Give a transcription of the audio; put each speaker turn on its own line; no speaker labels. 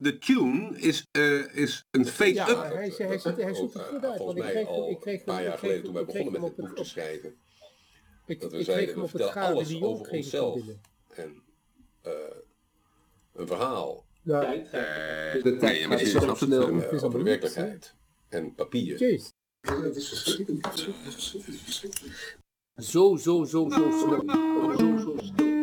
de tune is een fake-up.
Ja, hij zoekt het goed uit.
Volgens mij al een paar jaar geleden toen wij begonnen met het boek te schrijven. Dat we zeiden, we vertellen alles over onszelf. En een verhaal.
De tijd gaat zo snel.
Over de werkelijkheid. En papier.
Jeez.
Het is verschrikkelijk.
Zo snel. Zo snel.